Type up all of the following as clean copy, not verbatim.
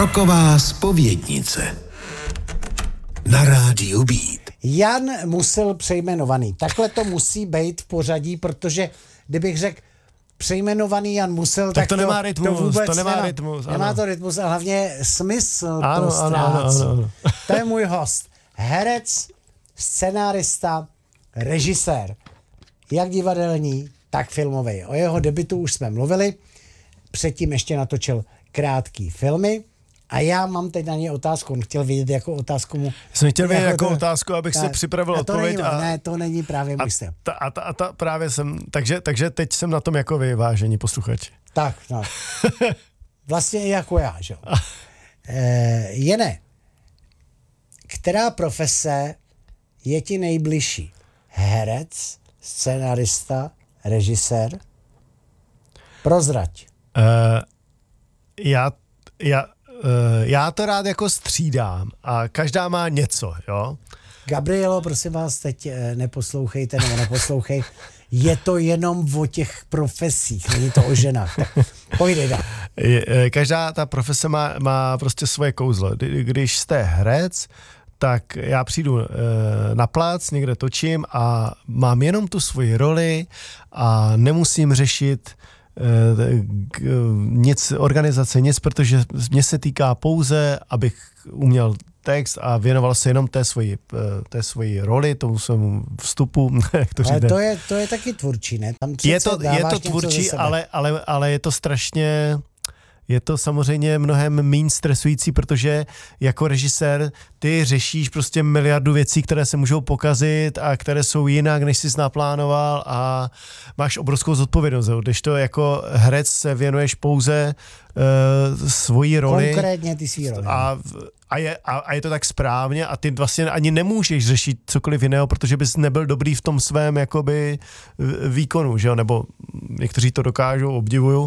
Roková zpovědnice na rádiu Beat. Jan Musil přejmenovaný. Takhle to musí být v pořadí, protože kdybych řekl přejmenovaný Jan Musil, tak to nemá rytmus, to vůbec to nemá rytmus. Nemá to rytmus a hlavně smysl ano, to ztrácí. Ano. To je můj host. Herec, scenárista, režisér. Jak divadelní, tak filmový. O jeho debutu už jsme mluvili. Předtím ještě natočil krátký filmy. A já mám teď na něj otázku. On chtěl vědět, jakou otázku mu... Jsem chtěl vědět jako otázku, abych se připravil odpověď. Ne, to není právě můj styl. A právě jsem... Takže teď jsem na tom jako vy, vážení posluchači. Tak, no. Vlastně jako já, že? Jene, která profese je ti nejbližší? Herec, scenarista, režisér? Prozrať. Já to rád jako střídám a každá má něco, jo? Gabrielo, prosím vás, teď neposlouchejte nebo neposlouchej. Je to jenom o těch profesích, není to o ženách. Tak pojdej dál. Každá ta profese má prostě svoje kouzlo. Když jste herec, tak já přijdu na plác, někde točím a mám jenom tu svoji roli a nemusím řešit nic, organizace, nic, protože mě se týká pouze, abych uměl text a věnoval se jenom té svoji roli, tomu svému vstupu. Ale to je taky tvůrčí, ne? Tam je to tvůrčí, ale je to strašně... Je to samozřejmě mnohem méně stresující, protože jako režisér ty řešíš prostě miliardu věcí, které se můžou pokazit a které jsou jinak, než jsi naplánoval a máš obrovskou zodpovědnost. Když to jako herec se věnuješ pouze svojí roli. Konkrétně ty svý roli. A je to tak správně a ty vlastně ani nemůžeš řešit cokoliv jiného, protože bys nebyl dobrý v tom svém jakoby výkonu, že jo? Nebo někteří to dokážou, obdivuju.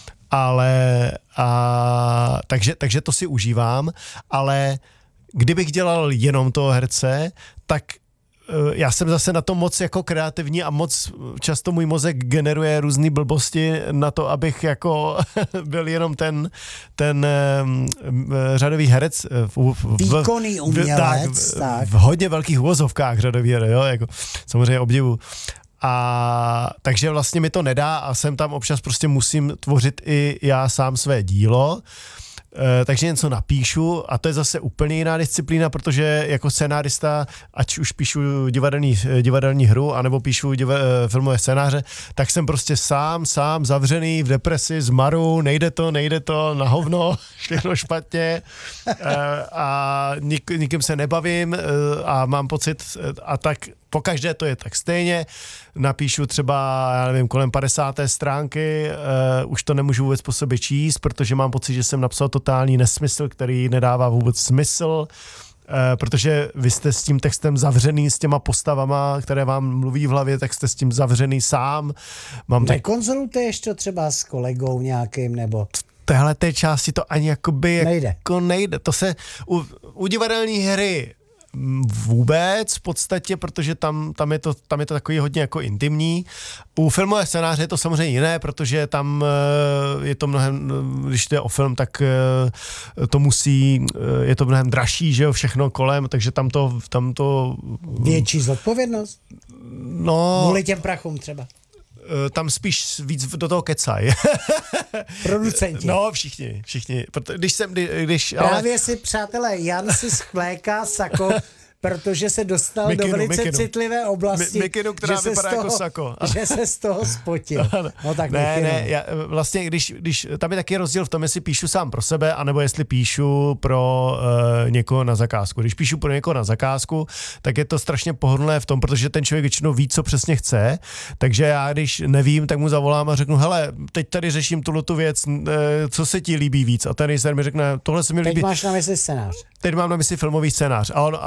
Takže to si užívám, ale kdybych dělal jenom toho herce, tak já jsem zase na to moc jako kreativní a moc často můj mozek generuje různý blbosti na to, abych jako byl jenom ten řadový herec. Výkonný umělec. V hodně velkých uvozovkách řadový herec, jo, jako samozřejmě obdivu. A takže vlastně mi to nedá a sem tam občas prostě musím tvořit i já sám své dílo, takže něco napíšu a to je zase úplně jiná disciplína, protože jako scenárista, ať už píšu divadelní hru, anebo píšu filmové scénáře, tak jsem prostě sám zavřený v depresi, zmaru, nejde to, na hovno, všechno špatně a nikým se nebavím a mám pocit a tak pokaždé to je tak stejně, napíšu třeba, já nevím, kolem 50. stránky, už to nemůžu vůbec po sobě číst, protože mám pocit, že jsem napsal totální nesmysl, který nedává vůbec smysl, protože vy jste s tím textem zavřený, s těma postavama, které vám mluví v hlavě, tak jste s tím zavřený sám. Nekonzultuješ to třeba s kolegou nějakým, nebo... Téhle té části to ani jakoby nejde. To se u divadelní hry vůbec v podstatě, protože tam je to takový hodně jako intimní. U filmové scénáře je to samozřejmě jiné, protože tam je to mnohem, když jde o film, tak je to mnohem dražší, že jo, všechno kolem, takže tam to větší zodpovědnost? No... Kvůli těm prachům třeba. Tam spíš víc do toho kecají. Producenti. No, všichni. Právě si, přátelé, Jan si schléká sako, protože se dostal do velice citlivé oblasti. Mikinu, která vypadá jako sako. Že se z toho spotil. No tak vlastně, když tam je taky rozdíl v tom, jestli píšu sám pro sebe, anebo jestli píšu pro někoho na zakázku. Když píšu pro někoho na zakázku, tak je to strašně pohodlné v tom, protože ten člověk většinou ví, co přesně chce, takže já, když nevím, tak mu zavolám a řeknu, hele, teď tady řeším tuhletu věc, co se ti líbí víc? A ten režisér mi řekne, tohle se mi líbí. Teď máš na mysli scénář. Teď mám na mysli filmový scénář. A on mi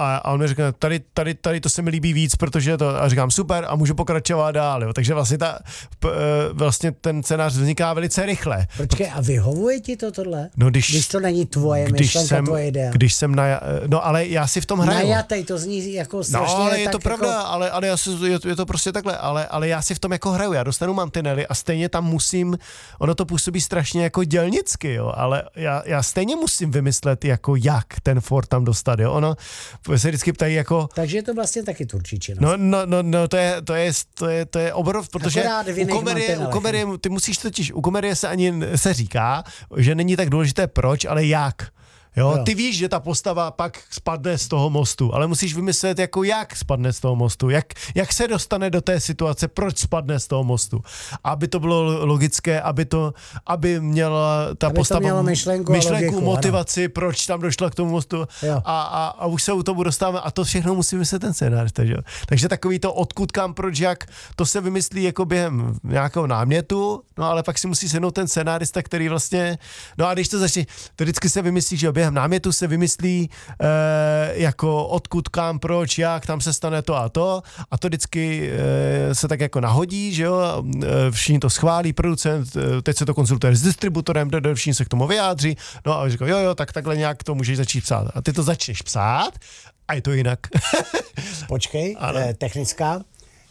mi řekne, tady to se mi líbí víc, protože to, a říkám super a můžu pokračovat dál, jo. Takže vlastně ten scénář vzniká velice rychle. Počkej, a vyhovuje ti to tohle? No, když to není tvoje myšlenka, tvoje idea. Když jsem no ale já si v tom hraju. Najatej, to zní jako strašně. No, ale je to tak pravda, jako... ale je to prostě takhle, ale já si v tom jako hraju, já dostanu mantinely a stejně tam musím, ono to působí strašně jako dělnicky, jo, ale já stejně musím vymyslet, jako jak ten Ford tam dostat, jo, ono se vždycky ptají jako... Takže je to vlastně taky tvůrčí činnost. No, to je obrov, protože u komedie, ty musíš totiž, u komedie se ani se říká, že není tak důležité proč, ale jak. Jo, ty víš, že ta postava pak spadne z toho mostu, ale musíš vymyslet, jako jak spadne z toho mostu, jak se dostane do té situace, proč spadne z toho mostu. Aby to bylo logické, aby měla ta postava myšlenku logiku, motivaci, ano. Proč tam došla k tomu mostu a už se u toho dostáváme a to všechno musí vymyslet ten scénář. Takže takový to odkud, kam, proč, jak, to se vymyslí jako během nějakého námětu, no ale pak si musí sednout ten scénárista, který vlastně, no a když to začne, to vždycky se vymyslí, že během námětu se vymyslí jako odkud, kam, proč, jak, tam se stane to a to vždycky se tak jako nahodí, že jo, všichni to schválí, producent, teď se to konzultuje s distributorem, všichni se k tomu vyjádří, no a říká, jo, tak takhle nějak to můžeš začít psát. A ty to začneš psát a je to jinak. Počkej, technická,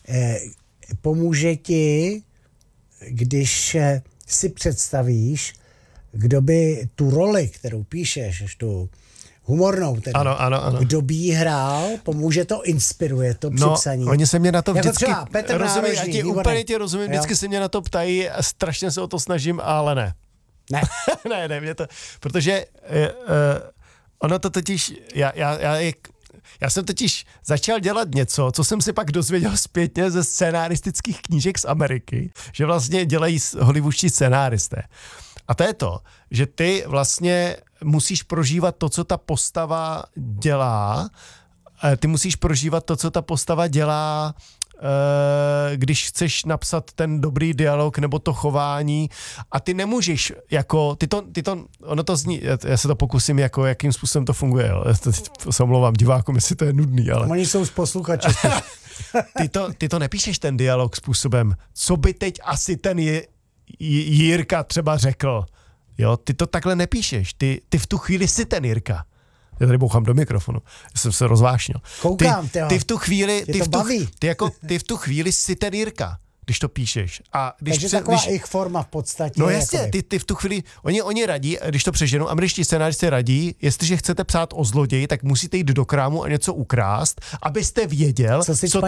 pomůže ti, když si představíš, kdo by tu roli, kterou píšeš, tu humornou, teda, ano. kdo by jí hrál, pomůže to, inspiruje to při psaní. Oni se mě na to jako vždycky, třeba Petr Nárožný, úplně tě rozumím, vždycky se mě na to ptají, strašně se o to snažím, ale ne. Ne, mě to, protože ono to totiž, já jsem totiž začal dělat něco, co jsem si pak dozvěděl zpětně ze scénaristických knížek z Ameriky, že vlastně dělají hollywoodští scénáristé. A to je to, že ty vlastně musíš prožívat to, co ta postava dělá. Ty musíš prožívat to, co ta postava dělá, když chceš napsat ten dobrý dialog nebo to chování a ty nemůžeš jako, ono to zní, já se to pokusím, jako jakým způsobem to funguje, jo. To se omlouvám divákům, jestli to je nudný, ale... Oni jsou z posluchače. Ty to nepíšeš ten dialog způsobem, co by teď asi ten Jirka třeba řekl. Jo, ty to takhle nepíšeš. Ty v tu chvíli jsi ten Jirka. Já tady bouchám do mikrofonu. Já jsem se rozvášnil. Koukám, ty v tu chvíli, ty v tu chvíli jsi ten Jirka, když to píšeš. A takže taková jejich forma v podstatě. No jasně, ty v tu chvíli, oni radí, když to přeženu, američtí scénáristé radí, jestliže chcete psát o zloději, tak musíte jít do krámu a něco ukrást, abyste věděl,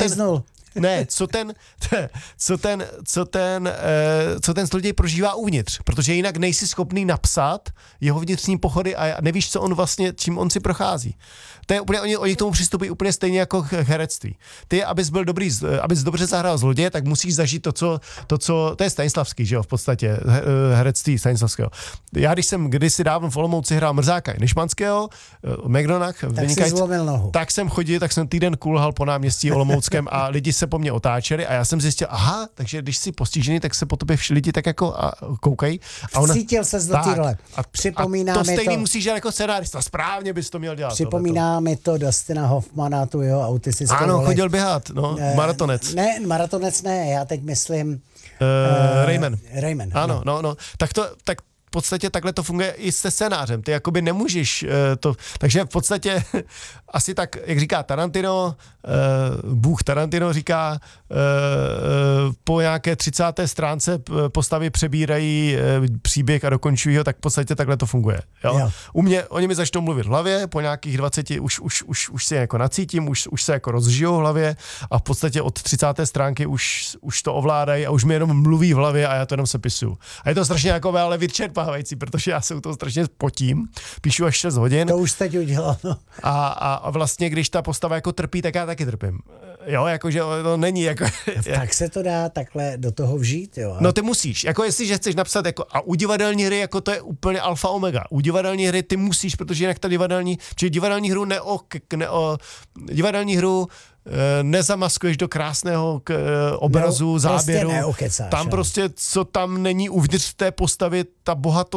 co ten zloděj prožívá uvnitř, protože jinak nejsi schopný napsat jeho vnitřní pochody a nevíš, co on vlastně, čím on si prochází. To je úplně, oni k tomu přistupují úplně stejně jako k herectví. Ty, abys dobře zahrál zloděje, tak musíš zažít to je Stanislavský, že jo, v podstatě, herectví Stanislavského. Já, když jsem kdysi dávno v Olomouci hrál Mrzáka Nešmanského, McDonach, tak jsem chodil, tak jsem týden kulhal po náměstí Olomouckém a lidi se po mně otáčeli a já jsem zjistil, aha, takže když jsi postižený, tak se po tobě lidi tak jako koukají. Cítil ses do té role. A to stejný musíš dělat jako scenárista, správně bys to měl dělat. Připomíná mi to Dustina Hoffmana, tu jeho autistickou roli. Ano, chodil běhat, maratonec. Ne, maratonec ne, já teď myslím... Rayman. Ano, no. Tak v podstatě takhle to funguje i se scénářem. Ty jakoby nemůžeš to... Takže v podstatě asi tak, jak říká Tarantino, Bůh Tarantino říká, po nějaké 30. stránce postavy přebírají příběh a dokončují ho, tak v podstatě takhle to funguje. Jo? U mě, oni mi začnou mluvit v hlavě, po nějakých 20 už se jako nacítím, už se jako rozžijou v hlavě a v podstatě od 30. stránky už to ovládají a už mi jenom mluví v hlavě a já to jenom sepisuju. A je to strašně jako ale vyčerpávající, protože já se u toho strašně potím, píšu až 6 hodin. To už teď udělal, no. A vlastně, když ta postava jako trpí, tak já taky trpím. Jo, jakože to není jako... Tak se to dá takhle do toho vžít, jo. No ty musíš, jako jestliže chceš napsat, jako, a u divadelní hry, jako to je úplně alfa omega. U divadelní hry ty musíš, protože jinak ta divadelní hru divadelní hru nezamaskuješ do krásného obrazu, záběru. Prostě neokecáš, tam prostě, co tam není uvnitř té postavy, ta bohatost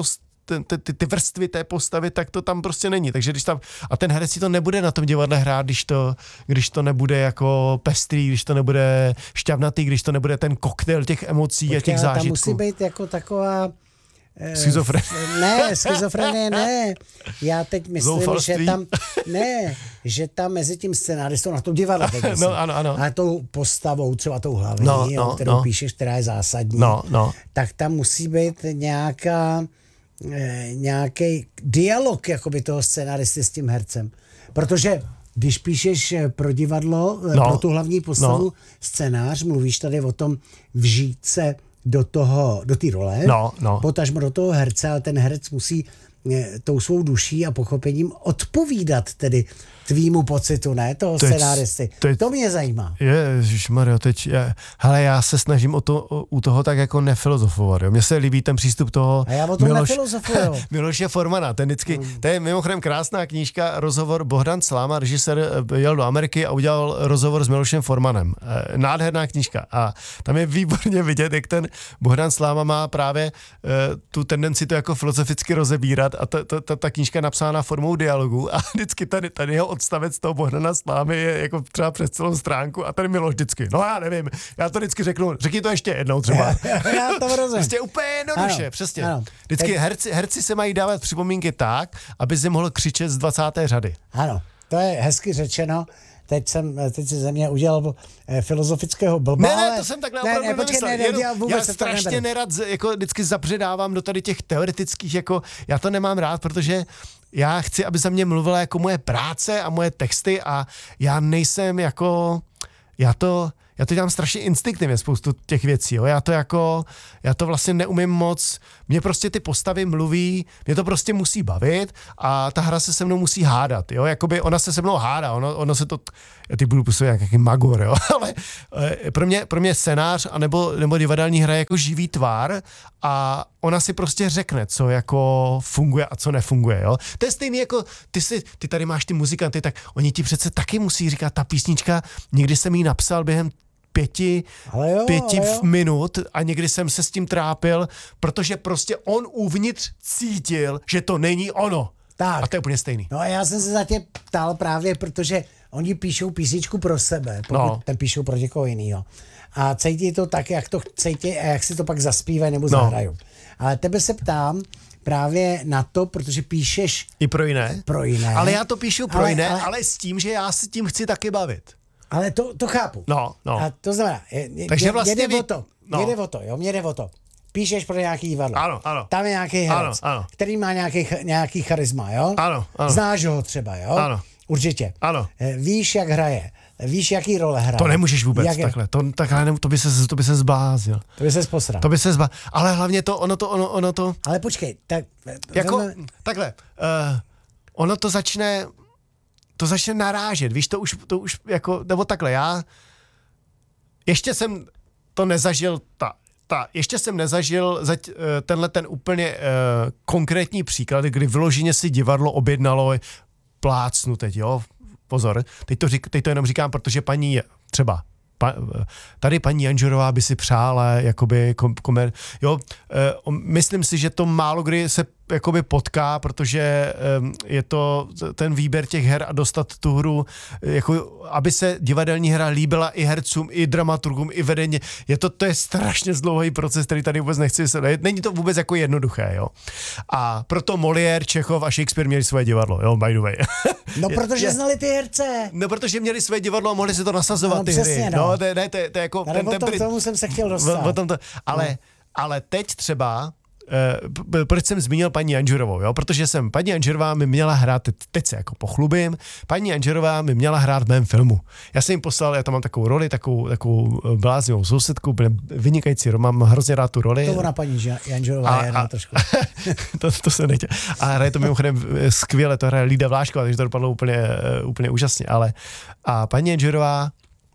ty vrstvy té postavy, tak to tam prostě není. Takže když tam, a ten herec si to nebude na tom divadle hrát, když to nebude jako pestrý, když to nebude šťavnatý, když to nebude ten koktejl těch emocí a těch zážitků. Tam musí být jako taková... Schizofrenie. Schizofrenie ne. Já teď myslím, Zoufalství. že tam mezi tím scénáristou na tom divadle, No, ano. a tou postavou, třeba tou hlavní, kterou píšeš, která je zásadní, tak tam musí být nějaký dialog jakoby toho scénaristy s tím hercem. Protože když píšeš pro divadlo, pro tu hlavní postavu scénář, mluvíš tady o tom vžít se do té role, potažmo do toho herce, ale ten herec musí tou svou duší a pochopením odpovídat tedy tvýmu pocitu, ne, toho scenáristy. To mě zajímá. Ježišmarjo, hele, já se snažím u toho tak jako nefilozofovat. Jo. Mně se líbí ten přístup toho a já o tom nefilozofuju. Miloše Formana, ten vždycky, to je mimochodem krásná knížka, rozhovor Bohdan Sláma, režisér, jel do Ameriky a udělal rozhovor s Milošem Formanem. Nádherná knížka a tam je výborně vidět, jak ten Bohdan Sláma má právě tu tendenci to jako filozoficky rozebírat a ta knížka je napsána formou dialogu a vždycky tady jeho odstavec toho Bohdana Slámy je jako třeba přes celou stránku a ten Miloš vždycky, no já nevím, já to vždycky řekni to ještě jednou třeba. Já to rozumím. Prostě úplně jednoduše, přesně. Ano. Vždycky herci se mají dávat připomínky tak, aby si mohl křičet z 20. řady. Ano, to je hezky řečeno. Teď si ze mě udělal filozofického blba. Ne, to jsem takhle opravdu nemyslel. Já strašně nerad jako vždycky zabředávám do tady těch teoretických, jako já to nemám rád, protože já chci, aby za mě mluvila jako moje práce a moje texty a já nejsem jako, já to dělám strašně instinktivně spoustu těch věcí, jo. Já to vlastně neumím moc, mě prostě ty postavy mluví, mě to prostě musí bavit a ta hra se se mnou musí hádat, jo, jakoby ona se se mnou hádá, ono se to, já ty budu působit jak nějaký magor, jo, ale pro mě scénář nebo divadelní hra je jako živý tvár a ona si prostě řekne, co jako funguje a co nefunguje, jo. To je stejný jako, ty tady máš ty muzikanty, tak oni ti přece taky musí říkat, ta písnička, někdy jsem jí napsal během 5 minut a někdy jsem se s tím trápil, protože prostě on uvnitř cítil, že to není ono. Tak. A to je úplně stejný. No a já jsem se za tě ptal právě, protože oni píšou písničku pro sebe, pokud ten píšou pro někoho jinýho. A cítí to tak, jak to cítí a jak si to pak zaspívají nebo zahrajou. Ale tebe se ptám právě na to, protože píšeš i pro jiné. Ale já to píšu pro jiné, ale s tím, že já se tím chci taky bavit. Ale to chápu. No. A to znamená, takže vlastně jde o to. Píšeš pro nějaký divadlo. Ano. Tam je nějaký herec, který má nějaký charisma, jo? Ano. Znáš ho třeba, jo? Ano. Určitě. Ano. Víš, jak hraje. Víš, jaký role hraje. To nemůžeš vůbec takhle. To by se zbláznil. To by se posral. Ale hlavně ono to. Ale počkej, tak... Jako, takhle. Ono to začne narážet, víš, to už jako, nebo takhle, já ještě jsem to nezažil, ještě jsem nezažil tenhle ten úplně konkrétní příklad, kdy vyloženě si divadlo objednalo plácnu teď, jo, pozor, teď to jenom říkám, protože tady paní Janžurová by si přála jakoby myslím si, že to málo kdy se jakoby potká, protože je to ten výběr těch her a dostat tu hru, jako, aby se divadelní hra líbila i hercům, i dramaturgům, i vedení. To je strašně dlouhý proces, který tady vůbec nechci se. Není to vůbec jako jednoduché, jo. A proto Molière, Čechov a Shakespeare měli svoje divadlo, jo, by the way. No, protože znali ty herce. No, protože měli své divadlo a mohli si to nasazovat ty hry. No, to je jako... tomu jsem se chtěl dostat. Ale teď třeba proč jsem zmínil paní Janžurovou, jo? Protože paní Janžurová mi měla hrát, teď se jako pochlubím, paní Janžurová mi měla hrát v mém filmu. Já jsem jim poslal, já tam mám takovou roli, takovou bláznivou sousedku, vynikající, mám hrozně rád tu roli. To ona paní Janžurová je trošku. to se nechtěl. A hraje to mimochodem skvěle, to hraje Lída Vlášková, takže to dopadlo úplně úžasně, a paní Janžurová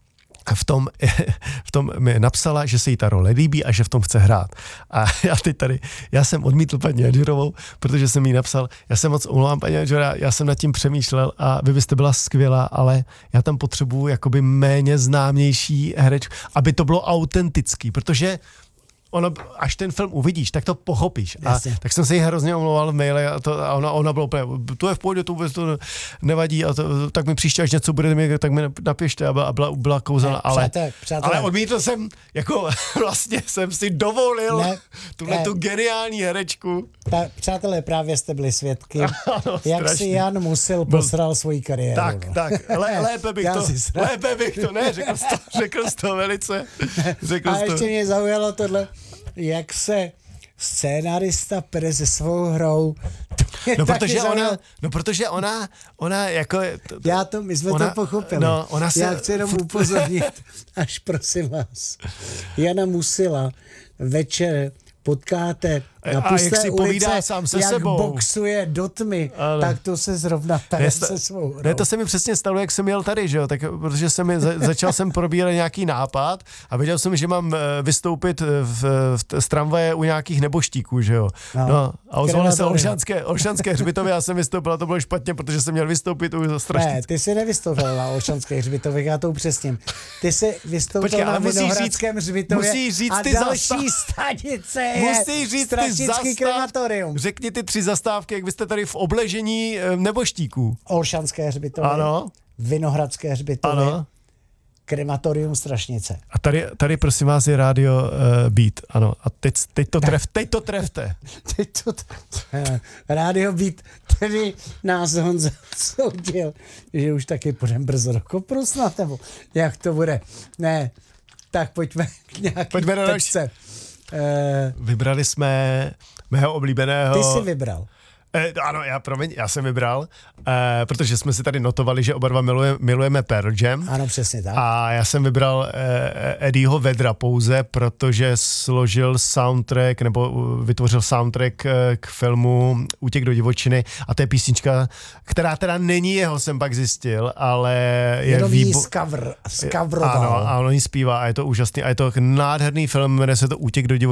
v tom mi napsala, že se jí ta role líbí a že v tom chce hrát. A já jsem odmítl paní Janžurovou, protože jsem jí napsal, já se moc omlouvám, paní Janžurová, já jsem nad tím přemýšlel a vy byste byla skvělá, ale já tam potřebuju jakoby méně známější herečku, aby to bylo autentický, protože ono, až ten film uvidíš, tak to pochopíš. A Jasně. tak jsem se jí hrozně omlouval v maile a ona byla úplně, to je v pohodě, to vůbec to nevadí, a tak mi příště, až něco bude, tak mi napište, a byla kouzelná, ale odmítl jsem, jako vlastně jsem si dovolil tu geniální herečku. Přátelé, právě jste byli svědky, Ano, jak strašný. si Jan Musil posral svoji kariéru. Tak, lépe bych to, ne, řekl jsi to velice. A ještě mě zaujalo tohle, jak se scénarista pere se svou hrou. Protože ona jako... My jsme to pochopili. Já chci jenom upozornit, až prosím vás, Jana Musila večer potkáte na pusté ulice, sám se jak sebou. Boxuje do tmy, tak to se zrovna pere se svou hrou. Ne, to se mi přesně stalo, jak jsem jel tady, že jo, tak, protože začal jsem probírat nějaký nápad a věděl jsem, že mám vystoupit z tramvaje u nějakých neboštíků, že jo. No, a ozvali se Olšanské hřbitově, já jsem vystoupil a to bylo špatně, protože jsem měl vystoupit u strašných. Ne, ty jsi nevystoupil na Olšanské hřbitově, já to upřesním. Ty jsi vystoupil na Vinohradském hřbitově a další stanice je Strašický krematorium. Řekni ty 3 zastávky, jak byste tady v obležení neboštíků. Olšanské hřbitově, ano. Vinohradské hřbitově, ano. Krematorium Strašnice. A tady prosím vás je rádio Beat, ano. A teď to trefte. Rádio Beat, tedy nás Honza soudil, že už taky půjdeme brzo do kopru snad, nebo jak to bude. Ne, tak pojďme k nějaký tečce. Vybrali jsme mého oblíbeného... Ty jsi vybral. Ano, já jsem vybral, protože jsme si tady notovali, že oba dva milujeme Pearl Jam. Ano, přesně tak. A já jsem vybral Eddieho Vedra pouze, protože složil soundtrack, nebo vytvořil soundtrack k filmu Útěk do divočiny, a to je písnička, která teda není jeho, jsem pak zjistil, ale je jenom jí skavroval. Ano, a on ji zpívá a je to úžasný a je to nádherný film, jmenuje se to Útěk do divočiny.